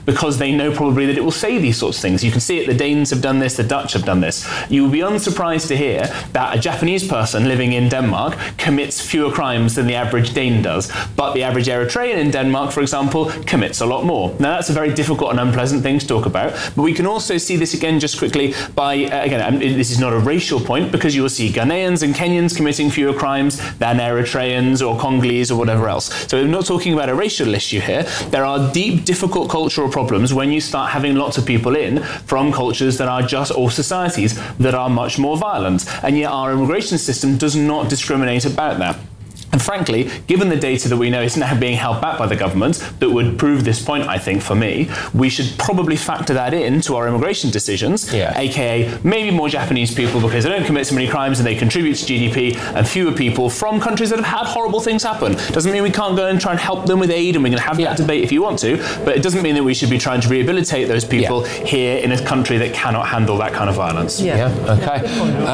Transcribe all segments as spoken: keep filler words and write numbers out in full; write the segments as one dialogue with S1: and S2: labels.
S1: because they know probably that it will say these sorts of things. You can see it, the Danes have done this, the Dutch have done this. You will be unsurprised to hear that a Japanese person living in Denmark commits fewer crimes than the average Dane does, but the average Eritrean in Denmark, for example, commits a lot more. Now that's a very difficult and unpleasant thing to talk about, but we can also see this again just quickly by, uh, again, this is not a racial point, because you will see Ghanaians and Kenyans committing fewer crimes than Eritreans or Congolese or whatever else. So we're not talking about a racial issue here. There are deep, difficult cultural problems when you start having lots of people in from cultures that are just, or societies that are much more violent. And yet our immigration system does not discriminate about that. And frankly, given the data that we know is now being held back by the government that would prove this point, I think, for me, we should probably factor that into our immigration decisions,
S2: yeah.
S1: aka maybe more Japanese people because they don't commit so many crimes and they contribute to G D P, and fewer people from countries that have had horrible things happen. Doesn't mean we can't go and try and help them with aid, and we can have yeah. that debate if you want to, but it doesn't mean that we should be trying to rehabilitate those people yeah. here in a country that cannot handle that kind of violence.
S2: Yeah, yeah. Okay.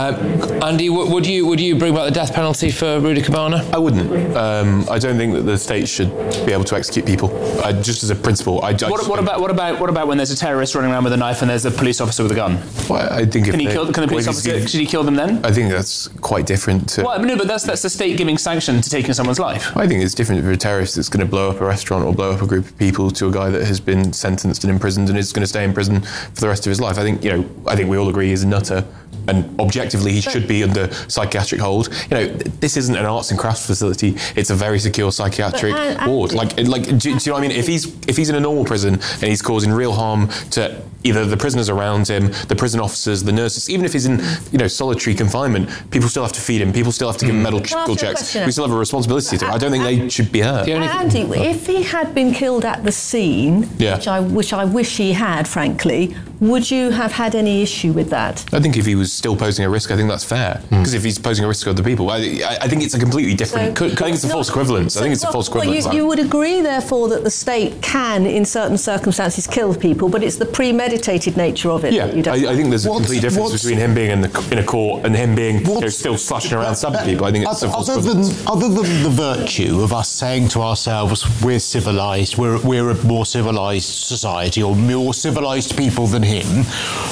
S2: Uh, Andy, w- would you would you bring back the death penalty for Rudy Kobana?
S3: I would Um, I don't think that the state should be able to execute people. I, just as a principle, I, I
S1: what, what about what about what about when there's a terrorist running around with a knife and there's a police officer with a gun?
S3: Well, I think if
S1: can he
S3: they,
S1: kill? Can the police
S3: well,
S1: officer? Should he kill them then?
S3: I think that's quite different. To,
S1: well, no, but that's that's the state giving sanction to taking someone's life.
S3: I think it's different for a terrorist that's going to blow up a restaurant or blow up a group of people to a guy that has been sentenced and imprisoned and is going to stay in prison for the rest of his life. I think you know. I think we all agree he's a nutter. And objectively, he should be under psychiatric hold. You know, this isn't an arts and crafts facility; it's a very secure psychiatric
S4: but, uh,
S3: ward. Like, like, do, do you know what I mean? If he's if he's in a normal prison and he's causing real harm to either the prisoners around him, the prison officers, the nurses, even if he's in you know solitary confinement, people still have to feed him. People still have to give him medical checks. We still have a responsibility to. I don't think they should be hurt.
S4: Andy, if he had been killed at the scene,
S3: yeah.
S4: which I which I wish he had, frankly, would you have had any issue with that?
S3: I think if he was still posing a risk, I think that's fair. Because mm. if he's posing a risk to other people, I, I think it's a completely different. So, could, I think it's a false equivalence.
S4: So,
S3: I think it's
S4: well,
S3: a false equivalence.
S4: Well, you, you would agree, therefore, that the state can, in certain circumstances, kill people, but it's the premeditated nature of it.
S3: Yeah,
S4: that you don't
S3: I, I think there's a
S5: what's,
S3: complete difference between him being in, the, in a court and him being you know, still slashing around stabbing people. I think it's
S5: other,
S3: a false
S5: other
S3: equivalence.
S5: Than, other than the virtue of us saying to ourselves, we're civilised, we're, we're a more civilised society, or more civilised people than him,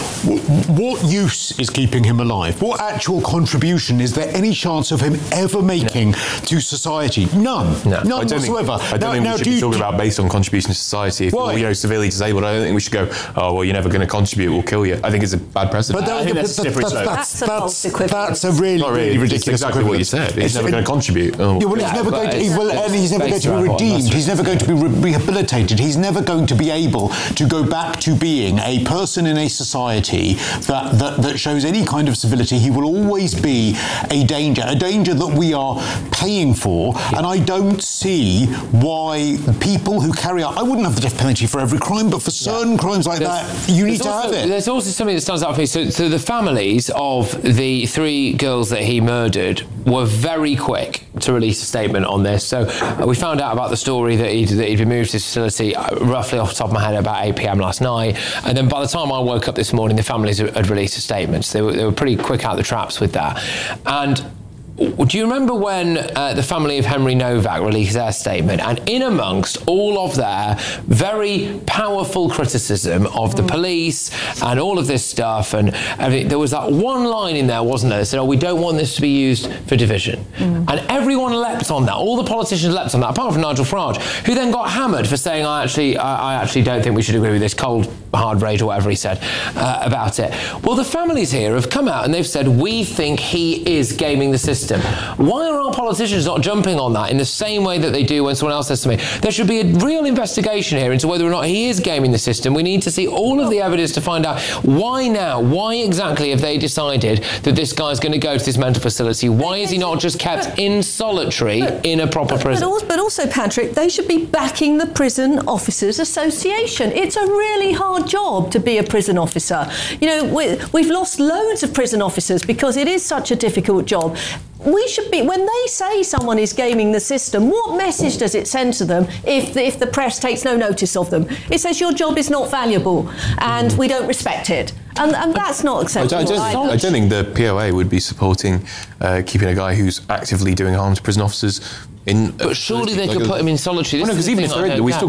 S5: what use is keeping him alive? What actual contribution is there any chance of him ever making no. to society? None. No. None
S3: I don't
S5: whatsoever.
S3: Think, I don't
S5: now,
S3: think
S5: now,
S3: we should
S5: do
S3: be
S5: you,
S3: talking about based on contribution to society. If
S5: why?
S3: you're you know, severely disabled, I don't think we should go, oh, well, you're never going to contribute, we'll kill you. I think it's a bad precedent.
S5: But that,
S1: I think that's,
S5: that,
S1: that,
S5: that's,
S4: that's,
S5: that's,
S4: that's,
S5: that's a really,
S3: Not really,
S5: really ridiculous
S3: exactly what you said. He's
S5: it's,
S3: never going to contribute. Oh.
S5: Yeah, well,
S2: yeah,
S5: he's never going to, he, well, and he's never going to be redeemed. He's never going to be re- rehabilitated. He's never going to be able to go back to being a person in a society that, that, that shows any kind of civility. He will always be a danger, a danger that we are paying for. Yeah. And I don't see why people who carry out, I wouldn't have the death penalty for every crime, but for certain yeah. crimes like there's, that, you need to
S2: also,
S5: have it.
S2: There's also something that stands out for me. So, so the families of the three girls that he murdered were very quick to release a statement on this. So uh, we found out about the story that he'd, that he'd been moved to his facility uh, roughly off the top of my head about eight p.m. last night. And then by the time I woke up this morning, the families had released a statement. So they were, they were pretty quick out the traps with that. And do you remember when uh, the family of Henry Novak released their statement, and in amongst all of their very powerful criticism of the police and all of this stuff, and everything, there was that one line in there, wasn't there? They said, oh, we don't want this to be used for division. Mm. And everyone leapt on that. All the politicians leapt on that, apart from Nigel Farage, who then got hammered for saying, I actually, I, I actually don't think we should agree with this cold, hard rage, or whatever he said uh, about it. Well, the families here have come out and they've said, we think he is gaming the system. Why are our politicians not jumping on that in the same way that they do when someone else says to me? There should be a real investigation here into whether or not he is gaming the system. We need to see all of the evidence to find out why now, why exactly have they decided that this guy's going to go to this mental facility? Why is he not just kept in solitary in a proper prison?
S4: But also, but also, Patrick, they should be backing the Prison Officers Association. It's a really hard job to be a prison officer. You know, we, we've lost loads of prison officers because it is such a difficult job. We should be, when they say someone is gaming the system, what message does it send to them if the, if the press takes no notice of them? It says your job is not valuable and we don't respect it. And, and that's not acceptable.
S3: I don't, I, don't, I don't think the P O A would be supporting uh, keeping a guy who's actively doing harm to prison officers in...
S2: But surely they like could a, put him in solitary.
S3: Well, no, because even if they're in, we've still got a responsibility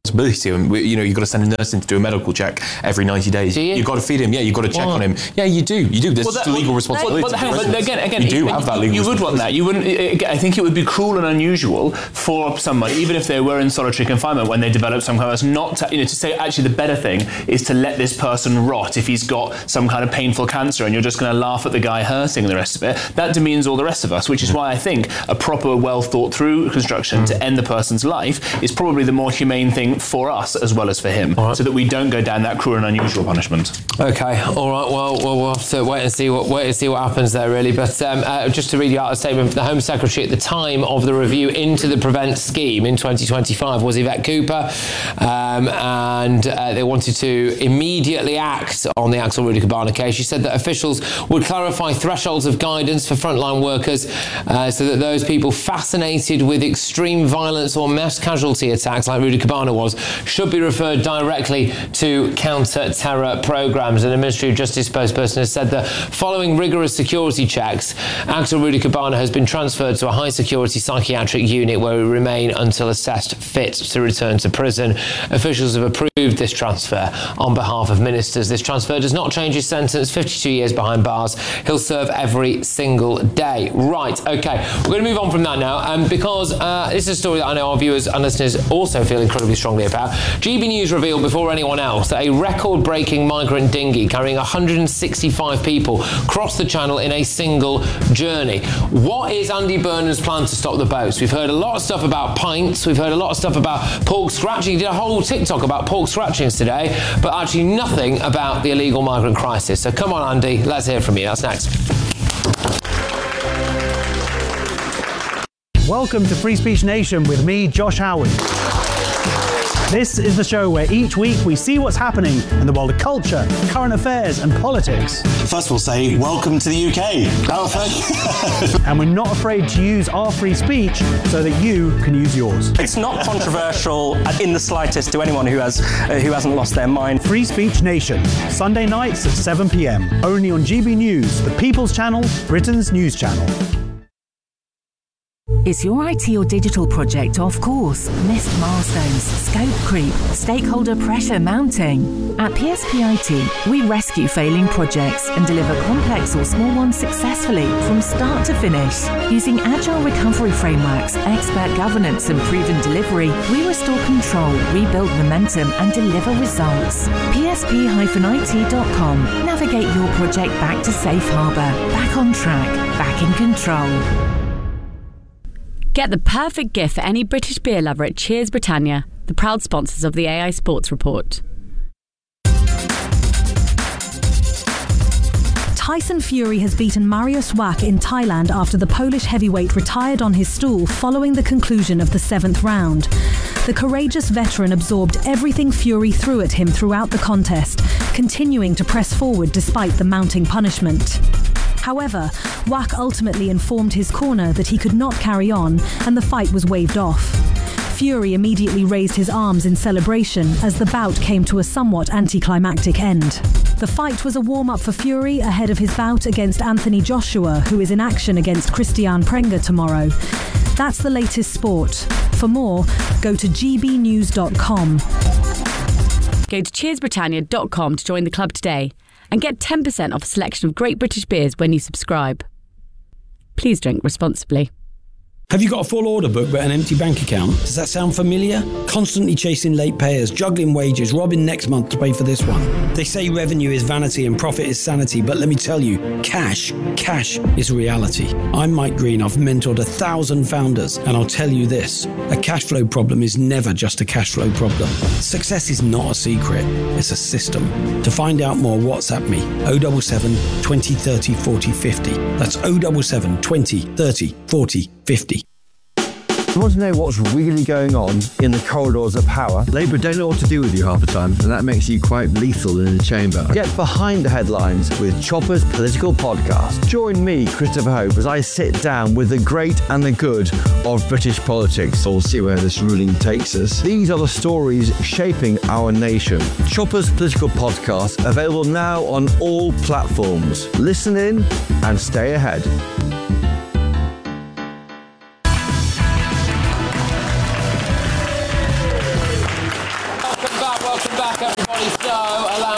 S3: responsibility. And we, you know, you've got to send a nurse in to do a medical check every ninety days.
S2: Do you?
S3: You've got to feed him. Yeah, you've got to check
S2: What?
S3: on him. Yeah, you do. You do. There's
S1: Well,
S3: just
S1: that-
S3: a legal responsibility.
S1: But, but, hang on,
S3: to
S1: but
S3: residents.
S1: again, again,
S3: you do
S1: you,
S3: have that legal
S1: you would want that. You wouldn't. I think it would be cruel and unusual for somebody, even if they were in solitary confinement, when they develop some kind of not to, you know, to say actually the better thing is to let this person rot if he's got some kind of painful cancer, and you're just going to laugh at the guy hurting and the rest of it. That demeans all the rest of us, which is why I think a proper, well thought through construction to end the person's life is probably the more humane thing for us as well as for him, right. so that we don't go down that cruel and unusual punishment.
S2: Okay, all right. Well, well, we'll have to wait and see what wait and see what happens there, really. But um, uh, just to read you out a statement from the Home Secretary at the time of the review into the Prevent scheme in twenty twenty-five was Yvette Cooper, um, and uh, they wanted to immediately act on the Axel Rudikabana case. She said that officials would clarify thresholds of guidance for frontline workers, uh, so that those people fascinated with extreme violence or mass casualty attacks like Rudikabana was should be referred directly to counter-terror programmes. And a Ministry of Justice spokesperson has said that following rigorous security checks, Axel Rudikabana has been transferred to a high-security psychiatric unit where he will remain until assessed fit to return to prison. Officials have approved this transfer on behalf of ministers. This transfer does not change his sentence, fifty-two years behind bars. He'll serve every single day. Right, okay, we're going to move on from that now, um, because uh, this is a story that I know our viewers and listeners also feel incredibly strongly about. G B News revealed before anyone else that a record-breaking migrant dinghy carrying one hundred sixty-five people crossed the channel in a single journey. What is Andy Burnham's plan to stop the boats? We've heard a lot of stuff about pints, we've heard a lot of stuff about pork scratching. He did a whole TikTok about pork scratchings today, but actually nothing about the illegal migrant crisis. So come on, Andy, let's hear from you. That's next.
S6: Welcome to Free Speech Nation with me, Josh Howard. This is the show where each week we see what's happening in the world of culture, current affairs and politics.
S7: First we'll say, welcome to the U K.
S6: And we're not afraid to use our free speech so that you can use yours.
S8: It's not controversial in the slightest to anyone who has uh, who hasn't lost their mind.
S6: Free Speech Nation, Sunday nights at seven p.m. Only on G B News, the People's Channel, Britain's news channel.
S9: Is your I T or digital project off course? Missed milestones, scope creep, stakeholder pressure mounting? At P S P I T, we rescue failing projects and deliver complex or small ones successfully from start to finish. Using agile recovery frameworks, expert governance and proven delivery, we restore control, rebuild momentum and deliver results. P S P I T dot com. Navigate your project back to safe harbour, back on track, back in control.
S10: Get the perfect gift for any British beer lover at Cheers Britannia, the proud sponsors of the A I Sports Report.
S11: Tyson Fury has beaten Mariusz Wach in Thailand after the Polish heavyweight retired on his stool following the conclusion of the seventh round. The courageous veteran absorbed everything Fury threw at him throughout the contest, continuing to press forward despite the mounting punishment. However, Wach ultimately informed his corner that he could not carry on and the fight was waved off. Fury immediately raised his arms in celebration as the bout came to a somewhat anticlimactic end. The fight was a warm-up for Fury ahead of his bout against Anthony Joshua, who is in action against Christian Prenga tomorrow. That's the latest sport. For more, go to g b news dot com.
S10: Go to cheers britannia dot com to join the club today and get ten percent off a selection of great British beers when you subscribe. Please drink responsibly.
S12: Have you got a full order book but an empty bank account? Does that sound familiar? Constantly chasing late payers, juggling wages, robbing next month to pay for this one. They say revenue is vanity and profit is sanity, but let me tell you, cash, cash is reality. I'm Mike Green, I've mentored a thousand founders, and I'll tell you this, a cash flow problem is never just a cash flow problem. Success is not a secret, it's a system. To find out more, WhatsApp me, oh seven seven, twenty, thirty, forty, fifty. That's oh seven seven, twenty, thirty, forty, fifty.
S13: You want to know what's really going on in the corridors of power? Labour don't know what to do with you half the time, and that makes you quite lethal in the chamber. Get behind the headlines with Chopper's Political Podcast. Join me, Christopher Hope, as I sit down with the great and the good of British politics. We'll see where this ruling takes us. These are the stories shaping our nation. Chopper's Political Podcast, available now on all platforms. Listen in and stay ahead.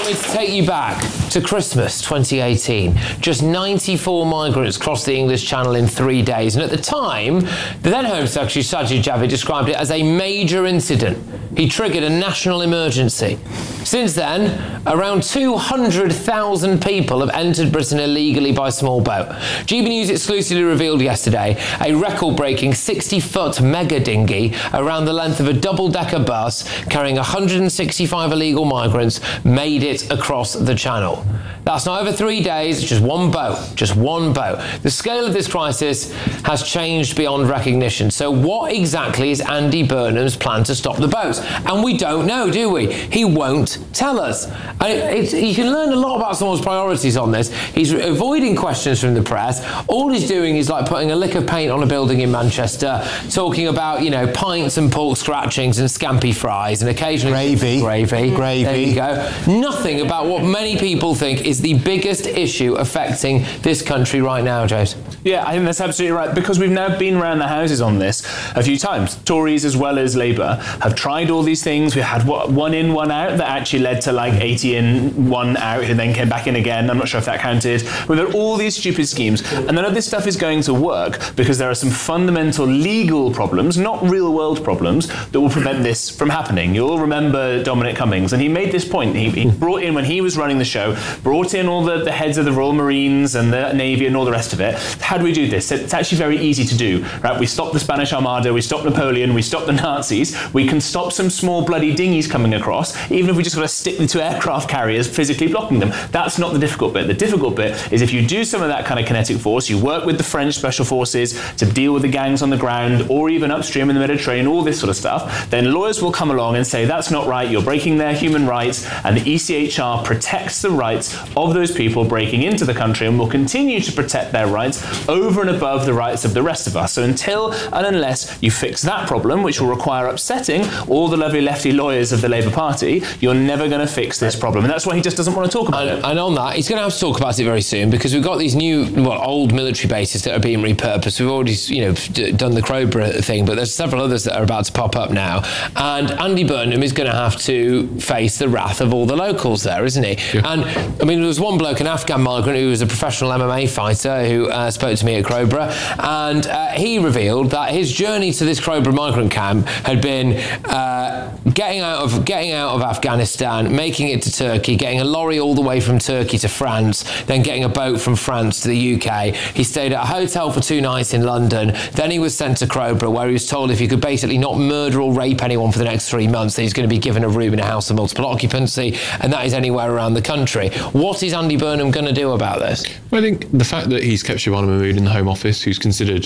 S2: going to take you back to Christmas twenty eighteen. Just ninety-four migrants crossed the English Channel in three days. And at the time, the then Home Secretary Sajid Javid described it as a major incident. He triggered a national emergency. Since then, around two hundred thousand people have entered Britain illegally by small boat. G B News exclusively revealed yesterday a record-breaking sixty-foot mega dinghy around the length of a double-decker bus carrying one hundred sixty-five illegal migrants made it across the Channel. That's not over three days, it's just one boat, just one boat. The scale of this crisis has changed beyond recognition. So what exactly is Andy Burnham's plan to stop the boats? And we don't know, do we? He won't tell us. And it, it, you can learn a lot about someone's priorities on this. He's avoiding questions from the press. All he's doing is like putting a lick of paint on a building in Manchester, talking about, you know, pints and pork scratchings and scampi fries and occasionally
S5: gravy.
S2: Gravy.
S5: Gravy.
S2: There you go. Nothing about what many people think is the biggest issue affecting this country right now, James.
S1: Yeah, I think that's absolutely right, because we've now been around the houses on this a few times. Tories as well as Labour have tried all these things. We had what, one in, one out that actually led to like eighty in, one out, and then came back in again. I'm not sure if that counted. We've got all these stupid schemes, and none of this stuff is going to work because there are some fundamental legal problems, not real world problems, that will prevent this from happening. You'll remember Dominic Cummings, and he made this point. He, he brought in, when he was running the show, brought in all the, the heads of the Royal Marines and the Navy and all the rest of it. How do we do this? It's actually very easy to do, right? We stop the Spanish Armada, we stop Napoleon, we stop the Nazis, we can stop some small bloody dinghies coming across, even if we just got to stick the two aircraft carriers physically blocking them. That's not the difficult bit. The difficult bit is if you do some of that kind of kinetic force, you work with the French special forces to deal with the gangs on the ground, or even upstream in the Mediterranean, all this sort of stuff, then lawyers will come along and say, that's not right, you're breaking their human rights, and the E C H R protects the rights of those people breaking into the country and will continue to protect their rights over and above the rights of the rest of us. So until and unless you fix that problem, which will require upsetting all the lovely lefty lawyers of the Labour Party, you're never going to fix this problem. And that's why he just doesn't want to talk about
S2: and,
S1: it.
S2: And on that, he's going to have to talk about it very soon, because we've got these new, well, old military bases that are being repurposed. We've already, you know, d- done the Crowborough thing, but there's several others that are about to pop up now. And Andy Burnham is going to have to face the wrath of all the locals there, isn't he? Yeah. And, I mean, there was one bloke, an Afghan migrant, who was a professional M M A fighter, who uh, spoke to me at Crowborough, and uh, he revealed that his journey to this Crowborough migrant camp had been uh, getting out of getting out of Afghanistan, making it to Turkey, getting a lorry all the way from Turkey to France, then getting a boat from France to the U K. He stayed at a hotel for two nights in London. Then he was sent to Crowborough, where he was told if he could basically not murder or rape anyone for the next three months, that he's going to be given a room in a house of multiple occupancy, and that is anywhere around the country. What is Andy Burnham going to do about this?
S3: Well, I think the fact that he's kept Shabana Mahmood in the Home Office, who's considered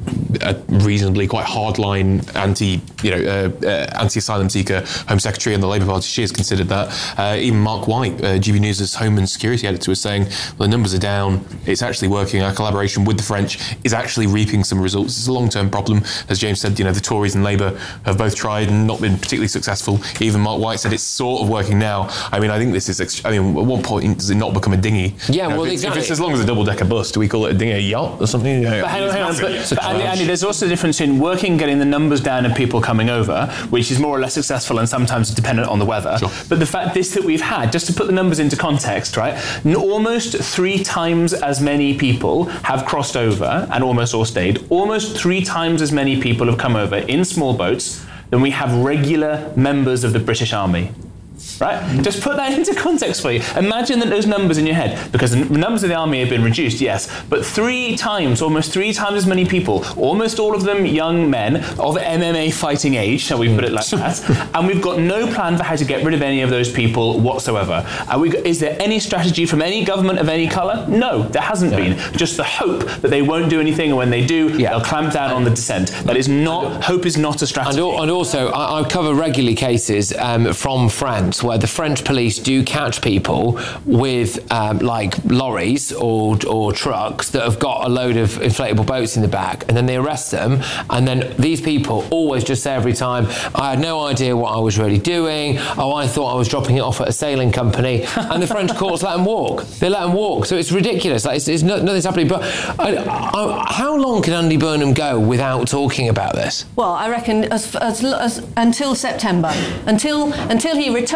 S3: a reasonably quite hardline anti, you know, uh, uh, anti-asylum seeker Home Secretary in the Labour Party, she has considered that. Uh, even Mark White, uh, G B News' Home and Security Editor, was saying, well, the numbers are down, it's actually working, our collaboration with the French is actually reaping some results. It's a long-term problem. As James said, you know, the Tories and Labour have both tried and not been particularly successful. Even Mark White said it's sort of working now. I mean, I think this is, ext- I mean, at what point does it not become a dinghy?
S2: Yeah,
S3: you know,
S2: well,
S3: if it's,
S2: exactly.
S3: If it's as long as a double-decker bus, do we call it a dinghy, a yacht or something?
S1: But hang on, hang on. But, but Andy, Andy, there's also a difference in working, getting the numbers down of people coming over, which is more or less successful and sometimes dependent on the weather.
S3: Sure.
S1: But the fact this that we've had, just to put the numbers into context, right? Almost three times as many people have crossed over and almost all stayed. Almost three times as many people have come over in small boats than we have regular members of the British Army. Right? Just put that into context for you. Imagine that those numbers in your head, because the numbers of the army have been reduced, yes, but three times, almost three times as many people, almost all of them young men of M M A fighting age, shall we put it like that, and we've got no plan for how to get rid of any of those people whatsoever. Are we, is there any strategy from any government of any colour? No, there hasn't yeah. been. Just the hope that they won't do anything, and when they do, yeah. they'll clamp down and, on the dissent. That is not, hope is not a strategy.
S2: And, and also, I, I cover regularly cases um, from France where the French police do catch people with um, like lorries or or trucks that have got a load of inflatable boats in the back, and then they arrest them, and then these people always just say every time, I had no idea what I was really doing, oh, I thought I was dropping it off at a sailing company, and the French courts let them walk. They let them walk, so it's ridiculous. Like, it's, it's no, nothing's happening. But I, I, how long can Andy Burnham go without talking about this?
S4: Well, I reckon as, as, as until September, until until he returns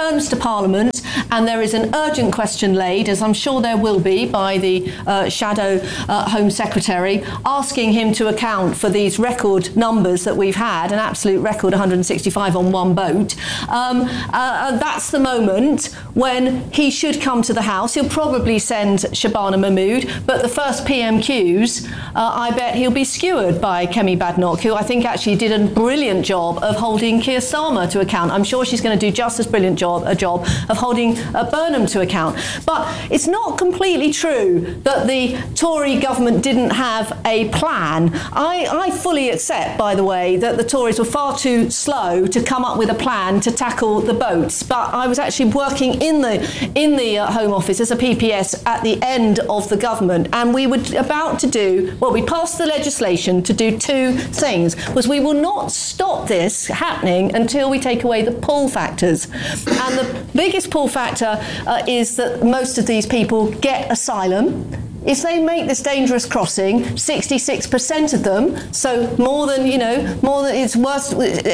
S4: returns to Parliament and there is an urgent question laid, as I'm sure there will be, by the uh, Shadow uh, Home Secretary, asking him to account for these record numbers that we've had, an absolute record one hundred sixty-five on one boat, um, uh, that's the moment when he should come to the House. He'll probably send Shabana Mahmood, but the first P M Qs, uh, I bet he'll be skewered by Kemi Badnoch, who I think actually did a brilliant job of holding Keir Starmer to account. I'm sure she's going to do just as brilliant job a job of holding uh, Burnham to account. But it's not completely true that the Tory government didn't have a plan. I, I fully accept, by the way, that the Tories were far too slow to come up with a plan to tackle the boats. But I was actually working in the in the uh, Home Office as a P P S at the end of the government, and we were about to do, well, we passed the legislation to do two things. Was we will not stop this happening until we take away the pull factors. And the biggest pull factor uh, is that most of these people get asylum. If they make this dangerous crossing, sixty-six percent of them, so more than, you know, more than it's worth,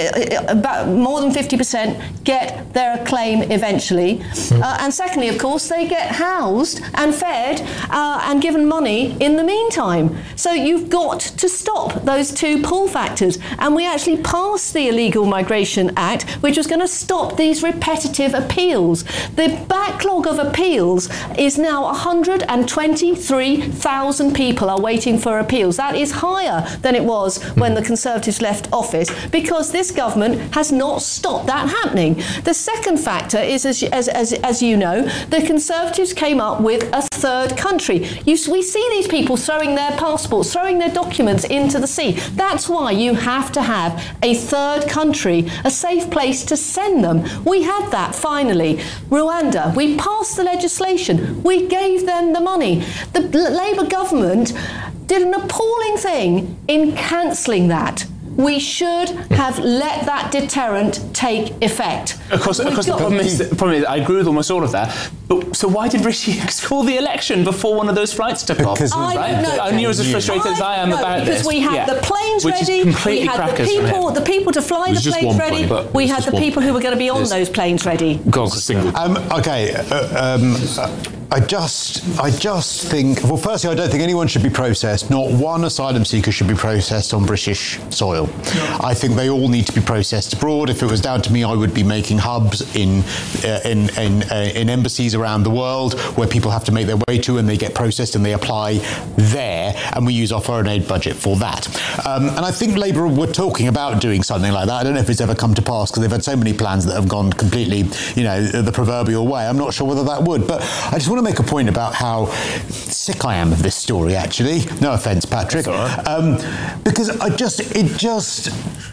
S4: about more than fifty percent get their claim eventually. Mm. Uh, and secondly, of course, they get housed and fed uh, and given money in the meantime. So you've got to stop those two pull factors. And we actually passed the Illegal Migration Act, which was going to stop these repetitive appeals. The backlog of appeals is now one hundred twenty-three thousand people are waiting for appeals. That is higher than it was when the Conservatives left office, because this government has not stopped that happening. The second factor is, as, as, as, as you know, the Conservatives came up with a third country. You, we see these people throwing their passports, throwing their documents into the sea. That's why you have to have a third country, a safe place to send them. We had that finally. Rwanda, we passed the legislation. We gave them the money. The Labour government did an appalling thing in cancelling that. We should have let that deterrent take effect.
S1: Of course, of course the, problem is, the problem is, I agree with almost all of that. But so why did Rishi call the election before one of those flights took off?
S4: Because I
S1: right?
S4: know.
S1: I knew as frustrated I, as I am
S4: no,
S1: about
S4: because
S1: this.
S4: Because we had
S1: yeah.
S4: the planes
S1: Which
S4: ready, we had the people, the people to fly the planes ready, plane, we had the people plane. who were going to be on those planes ready.
S5: Go on, um, okay. Uh, um, uh, I just, I just think. Well, firstly, I don't think anyone should be processed. Not one asylum seeker should be processed on British soil. No. I think they all need to be processed abroad. If it was down to me, I would be making hubs in uh, in in, uh, in embassies around the world where people have to make their way to, and they get processed and they apply there, and we use our foreign aid budget for that. Um, and I think Labour were talking about doing something like that. I don't know if it's ever come to pass because they've had so many plans that have gone completely, you know, the proverbial way. I'm not sure whether that would, but I just want to make a point about how sick I am of this story, actually. No offence, Patrick.
S1: That's all
S5: right. Um, because I just, it just,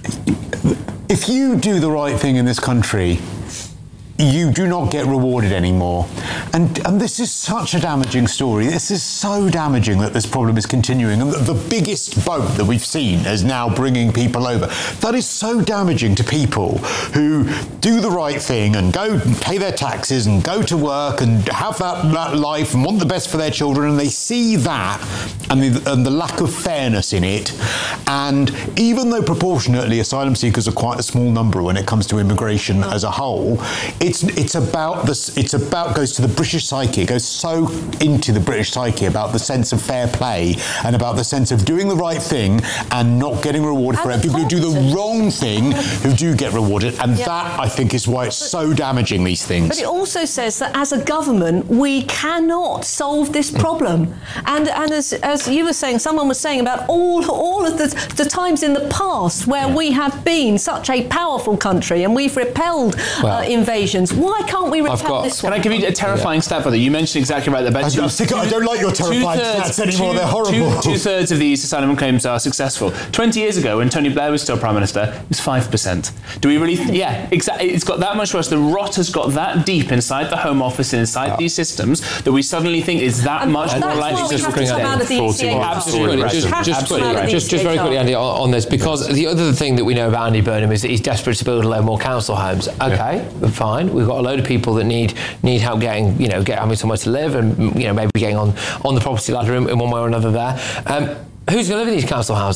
S5: if you do the right thing in this country, you do not get rewarded anymore. And, and this is such a damaging story. This is so damaging that this problem is continuing. And the, the biggest boat that we've seen is now bringing people over. That is so damaging to people who do the right thing and go pay their taxes and go to work and have that, that life and want the best for their children. And they see that and the, and the lack of fairness in it. And even though proportionately asylum seekers are quite a small number when it comes to immigration as a whole, It's it's about this. It's about goes to the British psyche. It goes so into the British psyche about the sense of fair play and about the sense of doing the right thing and not getting rewarded for it. People who do the wrong thing who do get rewarded, and yeah. that I think is why it's but, so damaging. These things.
S4: But it also says that as a government we cannot solve this problem. And and as as you were saying, someone was saying about all all of the the times in the past where we have been such a powerful country and we've repelled well, uh, invasions. Why can't we repel got, this one?
S1: Can I give you a terrifying yeah. stat for that? You mentioned exactly right. The
S5: I'm sick of, I don't like your terrifying stats anymore. Two, They're horrible.
S1: Two, two-thirds of these asylum claims are successful. Twenty years ago, when Tony Blair was still Prime Minister, it was five percent. Do we really? Th- yeah, exactly. It's got that much worse. The rot has got that deep inside the Home Office and inside yeah. these systems that we suddenly think is that and much more likely to bring out.
S2: Absolutely. Just, just, quickly, just, just very quickly, Andy, on, on this, because the other thing that we know about Andy Burnham is that he's desperate to build a load more council homes. Okay, yeah. fine. We've got a load of people that need need help getting, you know, get having somewhere to live, and you know maybe getting on on the property ladder in, in one way or another. There, um, who's going to live in these council houses?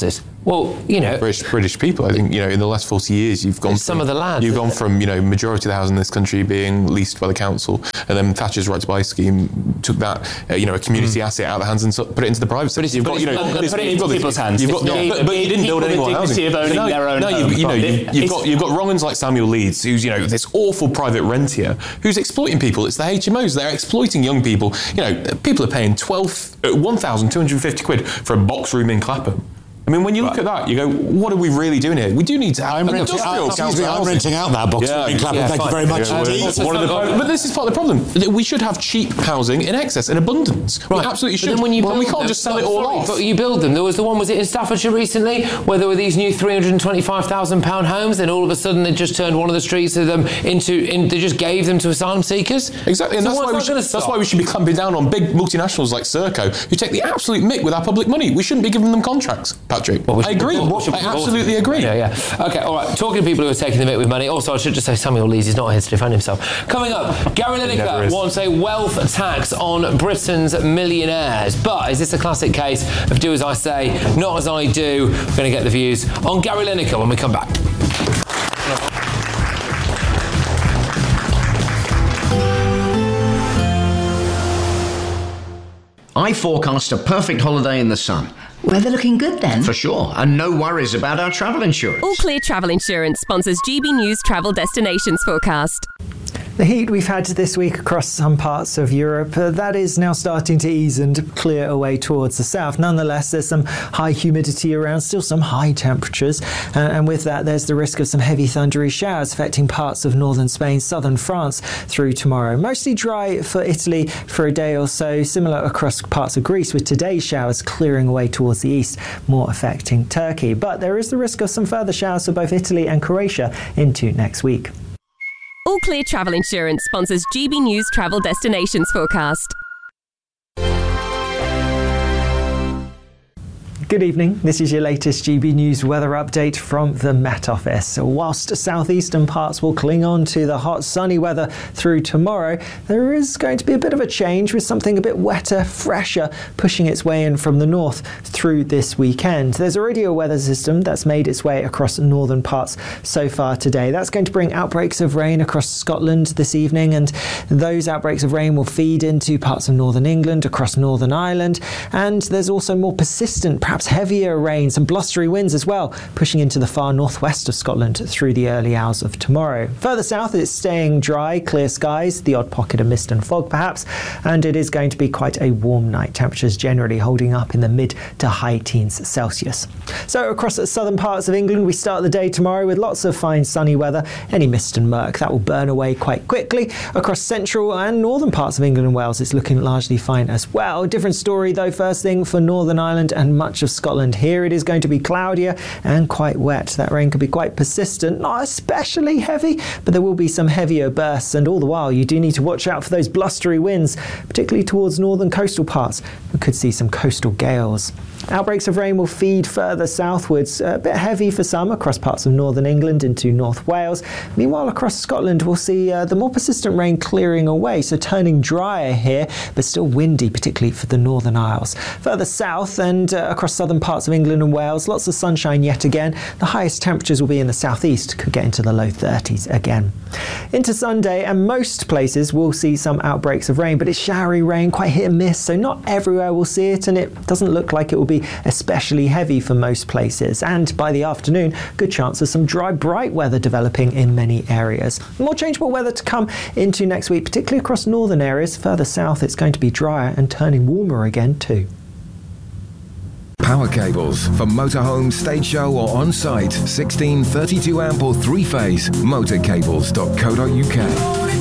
S2: Well, you know,
S3: British, British people. I think, you know, in the last forty years, you've gone
S2: some
S3: from,
S2: of the lads.
S3: You've gone from, you know, majority of the housing in this country being leased by the council, and then Thatcher's Right to Buy scheme took that, uh, you know, a community mm. asset out of the hands and so, put it into the private sector.
S1: You've got, you know, put it into people's hands.
S3: You've got, no, but, but you didn't build any more housing.
S1: Of owning
S3: no,
S1: their own
S3: no,
S1: home.
S3: you, you know, you, you've got you've got wrong'uns like Samuel Leeds, who's, you know, this awful private rentier who's exploiting people. It's the H M Os. They're exploiting young people. You know, people are paying twelve, uh, one thousand two hundred fifty quid for a box room in Clapham. I mean, when you look right. at that, you go, what are we really doing here? We do need to have
S5: I'm, renting out, excuse me, I'm renting out that box
S3: yeah,
S5: in Clapham.
S3: yeah,
S5: Thank
S3: fine.
S5: you very much
S3: yeah,
S5: indeed.
S3: One of the, but this is part of the problem. We should have cheap housing in excess, in abundance. Right. We absolutely should.
S2: But then when you
S3: well, we can't
S2: them,
S3: just sell it all
S2: sorry,
S3: off.
S2: But you build them. There was the one, was it in Staffordshire recently, where there were these new three hundred twenty-five thousand pound homes, and all of a sudden they just turned one of the streets of them into, in, they just gave them to asylum seekers?
S3: Exactly, and
S2: so
S3: that's, why we should, that's why we should be clamping down on big multinationals like Serco, who take the absolute mick with our public money. We shouldn't be giving them contracts, Patrick. Well, we I agree.
S2: What,
S3: I absolutely Absolutely agree.
S2: Yeah, yeah. Okay, all right. Talking to people who are taking the mick with money. Also, I should just say Samuel Leeds is not here to defend himself. Coming up, Gary Lineker wants a wealth tax on Britain's millionaires. But is this a classic case of do as I say, not as I do? We're going to get the views on Gary Lineker when we come back.
S14: I forecast a perfect holiday in the sun.
S15: Weather looking good then?
S14: For sure, and no worries about our travel insurance.
S16: All Clear Travel Insurance sponsors G B News Travel Destinations Forecast.
S17: The heat we've had this week across some parts of Europe, uh, that is now starting to ease and clear away towards the south. Nonetheless, there's some high humidity around, still some high temperatures, uh, and with that there's the risk of some heavy thundery showers affecting parts of northern Spain, southern France through tomorrow. Mostly dry for Italy for a day or so, similar across parts of Greece, with today's showers clearing away towards the east, more affecting Turkey. But there is the risk of some further showers for both Italy and Croatia into next week.
S16: All Clear Travel Insurance sponsors G B News Travel Destinations Forecast.
S17: Good evening, this is your latest G B News weather update from the Met Office. Whilst southeastern parts will cling on to the hot sunny weather through tomorrow, there is going to be a bit of a change with something a bit wetter, fresher, pushing its way in from the north through this weekend. There's already a weather system that's made its way across northern parts so far today. That's going to bring outbreaks of rain across Scotland this evening, and those outbreaks of rain will feed into parts of northern England, across Northern Ireland, and there's also more persistent, perhaps heavier rain, some blustery winds as well, pushing into the far northwest of Scotland through the early hours of tomorrow. Further south, it's staying dry, clear skies, the odd pocket of mist and fog perhaps, and it is going to be quite a warm night. Temperatures generally holding up in the mid to high teens Celsius. So across the southern parts of England, we start the day tomorrow with lots of fine sunny weather. Any mist and murk, that will burn away quite quickly. Across central and northern parts of England and Wales, it's looking largely fine as well. Different story though, first thing for Northern Ireland and much of Scotland. Here it is going to be cloudier and quite wet. That rain could be quite persistent, not especially heavy, but there will be some heavier bursts, and all the while you do need to watch out for those blustery winds, particularly towards northern coastal parts. We could see some coastal gales. Outbreaks of rain will feed further southwards, a bit heavy for some across parts of northern England into North Wales. Meanwhile, across Scotland, we'll see uh, the more persistent rain clearing away, so turning drier here, but still windy, particularly for the Northern Isles. Further south and uh, across southern parts of England and Wales, lots of sunshine yet again. The highest temperatures will be in the southeast, could get into the low thirties again. Into Sunday, and most places will see some outbreaks of rain, but it's showery rain, quite hit and miss, so not everywhere will see it, and it doesn't look like it will be especially heavy for most places. And by the afternoon, good chance of some dry, bright weather developing in many areas. More changeable weather to come into next week, particularly across northern areas. Further south, it's going to be drier and turning warmer again too.
S18: Power cables for motorhome, stage show or on-site. sixteen, thirty-two amp or three-phase. motorcables dot co dot uk.